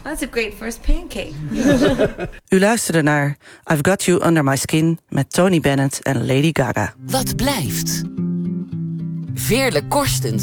That's a great first pancake. U luisterde naar I've Got You Under My Skin met Tony Bennett en Lady Gaga. Wat blijft? Veerle Korstens